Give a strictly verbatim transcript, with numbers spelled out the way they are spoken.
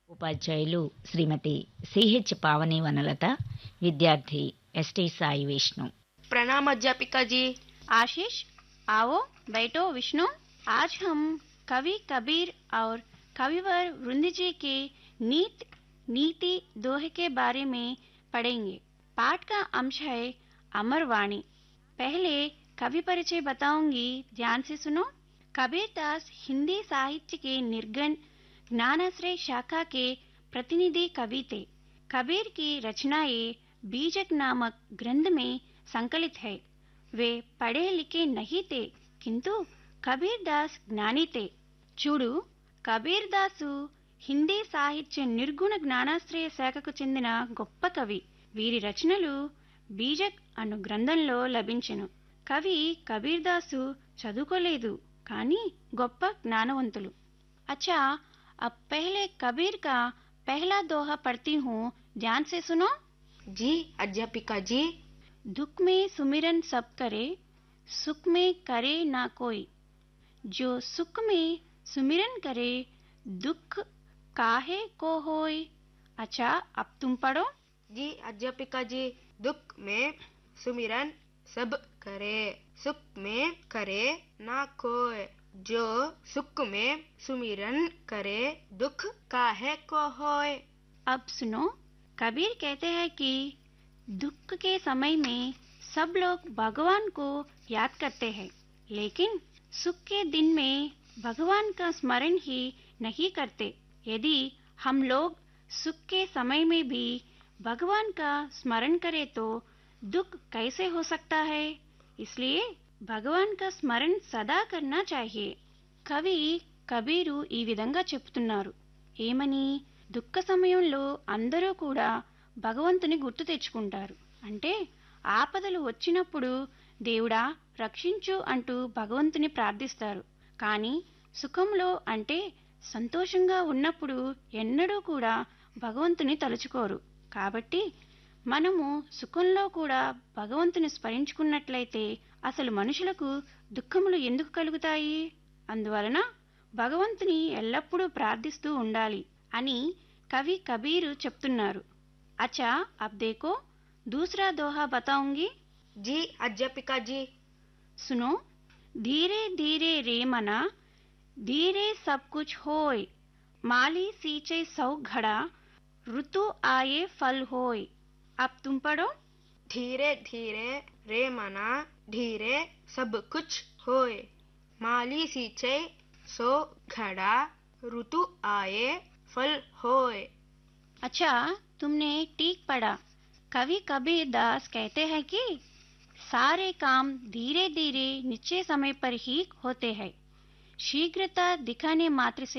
ఉపాధ్యాయులు శ్రీమతి సిహెచ్ పావని వనలత, విద్యార్థి ఎస్టీ సాయి విష్ణు. प्रणाम अध्यापिका जी। आशीष, आओ बैठो विष्णु। आज हम कवि कबीर और कविवर वृंद जी के नीत नीति दोहे के बारे में पढ़ेंगे। पाठ का अंश है अमर वाणी। पहले कवि परिचय बताऊंगी, ध्यान से सुनो। कबीर दास हिंदी साहित्य के निर्गुण ज्ञानाश्रय शाखा के प्रतिनिधि कवि थे। कबीर की रचनाएं बीजक नामक ग्रंथ में संकलित है। वे पढ़े लिखे नहीं थे, किंतु कबीर दास ज्ञानी थे। చూడు, కబీర్ దాసు హిందీ సాహిత్య నిర్గుణ జ్ఞానాశ్రయ శాఖకు చెందిన గొప్ప కవి. వీరి రచనలు బీజక్ అను గ్రంథంలో లభించెను. కవి కబీర్ దాసు చదువుకోలేదు, కానీ గొప్ప జ్ఞానవంతులు. अच्छा, अब पहले कबीर का पहला दोहा पढ़ती हूँ, ध्यान से सुनो। जी अध्यापिका जी। दुख में सुमिरन सब करे, सुख में करे ना कोई। जो सुख में सुमिरन करे, दुख काहे को होय। अच्छा, अब तुम पढ़ो। जी अध्यापिका जी। दुख में सुमिरन सब करे, सुख में करे ना कोय। जो सुख में सुमिरन करे, दुख काहे को होय। अब सुनो, कबीर कहते हैं कि दुख के समय में सब लोग भगवान को याद करते हैं, लेकिन सुख के दिन में भगवान का स्मरण ही नहीं करते। यदि हम लोग सुख के समय में भी भगवान का स्मरण करें तो दुख कैसे हो सकता है। इसलिए భగవాన్ కా స్మరణ సదా కర్నా చాహియే. కవి కబీరు ఈ విధంగా చెప్తున్నారు. ఏమని? దుఃఖ సమయంలో అందరూ కూడా భగవంతుని గుర్తు తెచ్చుకుంటారు. అంటే ఆపదలు వచ్చినప్పుడు దేవుడా రక్షించు అంటూ భగవంతుని ప్రార్థిస్తారు. కానీ సుఖంలో అంటే సంతోషంగా ఉన్నప్పుడు ఎన్నడూ కూడా భగవంతుని తలుచుకోరు. కాబట్టి మనము సుఖంలో కూడా భగవంతుని స్మరించుకున్నట్లయితే అసలు మనుషులకు దుఃఖములు ఎందుకు కలుగుతాయి? అందువలన భగవంతుని ఎల్లప్పుడూ ప్రార్థిస్తూ ఉండాలి అని కవి కబీరు చెప్తున్నారు. అచ్చా, అబ్ దేకో दूसरा दोहा बताऊंगी। जी अध्यापिका जी। सुनो। धीरे धीरे रे मना, धीरे सब कुछ होय। माली सींचे सौ घड़ा, ऋतु आए फल होय। अब तुम पढ़ो। धीरे धीरे रे मना, धीरे सब कुछ होय। माली सींचे सो घड़ा, ऋतु आए फल होय। अच्छा, तुमने ठीक पढ़ा। कवि कबीर दास कहते हैं कि सारे काम धीरे धीरे निश्चय समय पर ही होते हैं। शीघ्रता दिखाने मात्र से